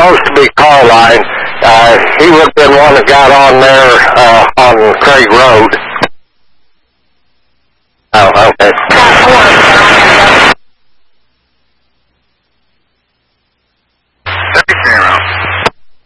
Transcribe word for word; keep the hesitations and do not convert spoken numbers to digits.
supposed to be Carline. Uh, he would have been one that got on there uh, on Craig Road.